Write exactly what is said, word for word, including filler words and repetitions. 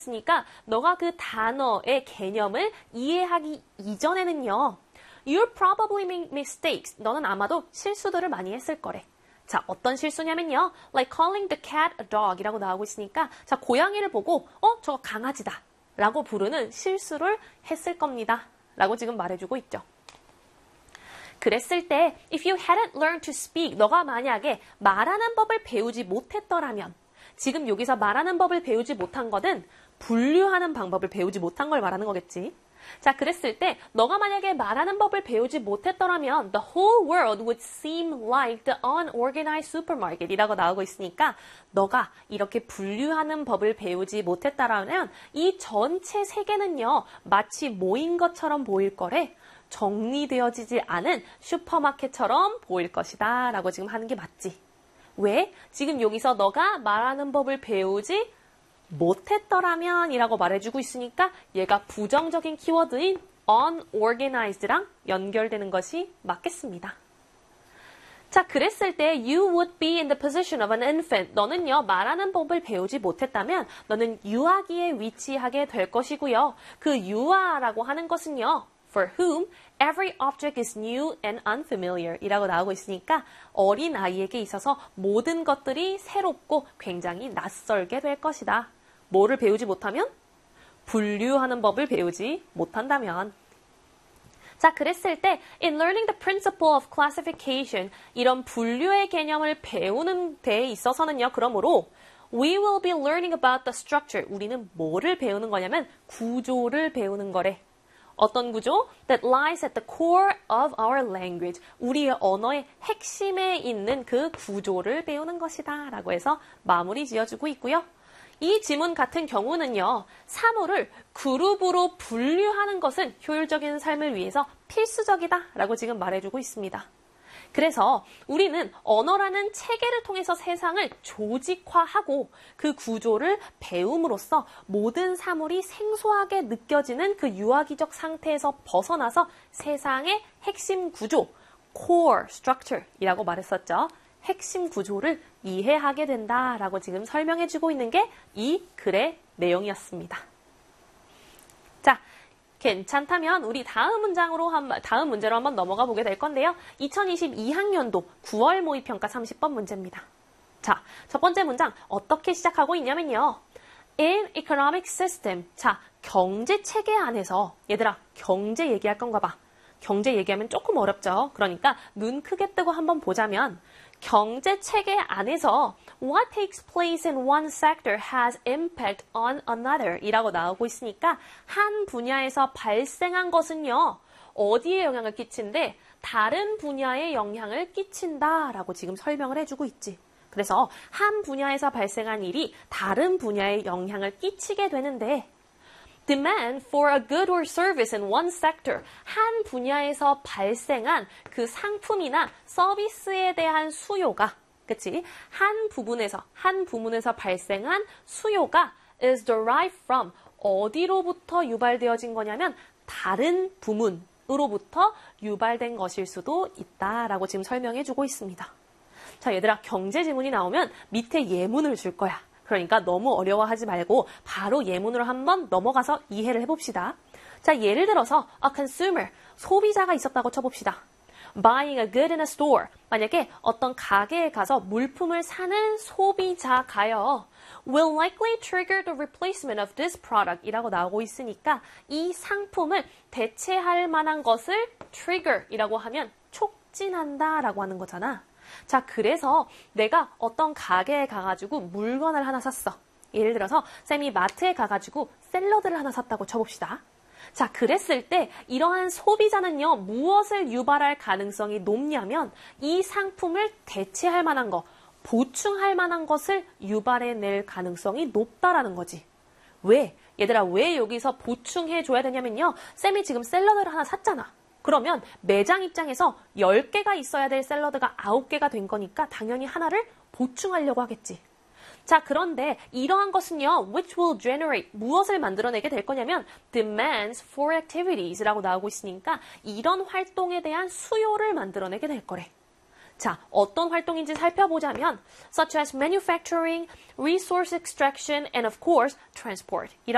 있으니까 너가 그 단어의 개념을 이해하기 이전에는요. You'll probably make mistakes. 너는 아마도 실수들을 많이 했을 거래. 자, 어떤 실수냐면요. Like calling the cat a dog 이라고 나오고 있으니까 자, 고양이를 보고 어? 저거 강아지다 라고 부르는 실수를 했을 겁니다. 라고 지금 말해주고 있죠. 그랬을 때 if you hadn't learned to speak 너가 만약에 말하는 법을 배우지 못했더라면 지금 여기서 말하는 법을 배우지 못한 거는 분류하는 방법을 배우지 못한 걸 말하는 거겠지. 자, 그랬을 때 너가 만약에 말하는 법을 배우지 못했더라면 the whole world would seem like the unorganized supermarket 이라고 나오고 있으니까 너가 이렇게 분류하는 법을 배우지 못했다라면 이 전체 세계는요. 마치 모인 것처럼 보일 거래. 정리되어지지 않은 슈퍼마켓처럼 보일 것이다 라고 지금 하는 게 맞지. 왜? 지금 여기서 너가 말하는 법을 배우지 못했더라면 이라고 말해주고 있으니까 얘가 부정적인 키워드인 unorganized랑 연결되는 것이 맞겠습니다. 자, 그랬을 때 you would be in the position of an infant. 너는요, 말하는 법을 배우지 못했다면 너는 유아기에 위치하게 될 것이고요. 그 유아라고 하는 것은요. For whom every object is new and unfamiliar 이라고 나오고 있으니까 어린 아이에게 있어서 모든 것들이 새롭고 굉장히 낯설게 될 것이다. 뭐를 배우지 못하면? 분류하는 법을 배우지 못한다면. 자, 그랬을 때 in learning the principle of classification 이런 분류의 개념을 배우는 데에 있어서는요. 그러므로 we will be learning about the structure. 우리는 뭐를 배우는 거냐면 구조를 배우는 거래. 어떤 구조? That lies at the core of our language. 우리의 언어의 핵심에 있는 그 구조를 배우는 것이다. 라고 해서 마무리 지어주고 있고요. 이 지문 같은 경우는요. 사물을 그룹으로 분류하는 것은 효율적인 삶을 위해서 필수적이다. 라고 지금 말해주고 있습니다. 그래서 우리는 언어라는 체계를 통해서 세상을 조직화하고 그 구조를 배움으로써 모든 사물이 생소하게 느껴지는 그 유아기적 상태에서 벗어나서 세상의 핵심 구조, core structure 이라고 말했었죠. 핵심 구조를 이해하게 된다라고 지금 설명해주고 있는 게 이 글의 내용이었습니다. 자, 괜찮다면 우리 다음 문장으로 한, 다음 문제로 한번 넘어가 보게 될 건데요. 이천이십이 학년도 구월 모의평가 삼십 번 문제입니다. 자, 첫 번째 문장 어떻게 시작하고 있냐면요. In economic system. 자, 경제 체계 안에서 얘들아, 경제 얘기할 건가 봐. 경제 얘기하면 조금 어렵죠. 그러니까 눈 크게 뜨고 한번 보자면 경제 체계 안에서 what takes place in one sector has impact on another 이라고 나오고 있으니까 한 분야에서 발생한 것은요. 어디에 영향을 끼친데 다른 분야에 영향을 끼친다라고 지금 설명을 해주고 있지. 그래서 한 분야에서 발생한 일이 다른 분야에 영향을 끼치게 되는데 Demand for a good or service in one sector. 한 분야에서 발생한 그 상품이나 서비스에 대한 수요가, 그치? 한 부분에서, 한 부문에서 발생한 수요가 is derived from 어디로부터 유발되어진 거냐면 다른 부문으로부터 유발된 것일 수도 있다라고 지금 설명해주고 있습니다. 자, 얘들아, 경제 지문이 나오면 밑에 예문을 줄 거야. 그러니까 너무 어려워하지 말고 바로 예문으로 한번 넘어가서 이해를 해봅시다. 자, 예를 들어서 a consumer, 소비자가 있었다고 쳐봅시다. Buying a good in a store. 만약에 어떤 가게에 가서 물품을 사는 소비자가요. Will likely trigger the replacement of this product 이라고 나오고 있으니까 이 상품을 대체할 만한 것을 trigger 이라고 하면 촉진한다 라고 하는 거잖아. 자, 그래서 내가 어떤 가게에 가가지고 물건을 하나 샀어. 예를 들어서 쌤이 마트에 가가지고 샐러드를 하나 샀다고 쳐봅시다. 자, 그랬을 때 이러한 소비자는요. 무엇을 유발할 가능성이 높냐면 이 상품을 대체할 만한 거, 보충할 만한 것을 유발해낼 가능성이 높다라는 거지. 왜? 얘들아, 왜 여기서 보충해줘야 되냐면요. 쌤이 지금 샐러드를 하나 샀잖아. 그러면 매장 입장에서 열 개가 있어야 될 샐러드가 아홉 개가 된 거니까 당연히 하나를 보충하려고 하겠지. 자, 그런데 이러한 것은요. which will generate, 무엇을 만들어내게 될 거냐면 demands for activities라고 나오고 있으니까 이런 활동에 대한 수요를 만들어내게 될 거래. 자, 어떤 활동인지 살펴보자면 such as manufacturing, resource extraction, and of course transport.